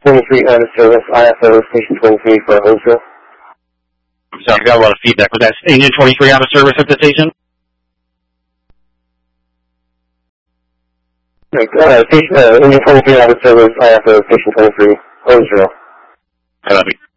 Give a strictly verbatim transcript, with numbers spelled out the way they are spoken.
twenty-three out of service, I F O station twenty-three for Owensville. I'm sorry, I got a lot of feedback. Was that Union twenty-three out of service at the station? Right, uh, station, uh, Union twenty-three out of service, I F O station twenty-three, Owensville. I love you.